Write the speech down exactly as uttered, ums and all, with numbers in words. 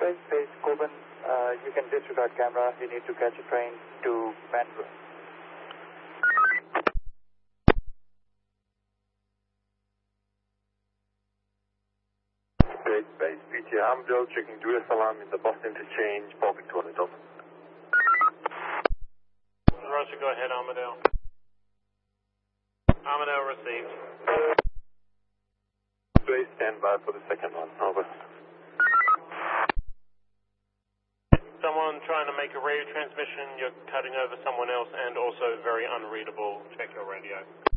Base, base, Coben, uh, you can disregard camera. You need to catch a train to Mandarin. Base, base, P T Armadale, checking to S alarm in the bus interchange, Baltic two hundred Delta. Roger, go ahead, Armadale. Armadale received. Base, stand by for the second one, over. Someone trying to make a radio transmission, you're cutting over someone else and also very unreadable. Check your radio.